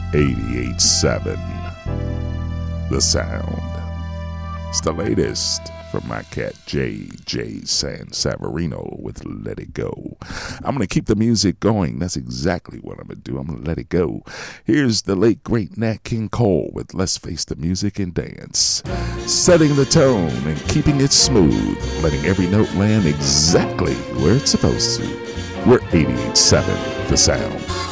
88.7 The Sound. It's the latest from my cat J.J. San Savarino with Let It Go. I'm going to keep the music going. That's exactly what I'm going to do. I'm going to let it go. Here's the late, great Nat King Cole with Let's Face the Music and Dance. Setting the tone and keeping it smooth, letting every note land exactly where it's supposed to. We're 88.7 The Sound.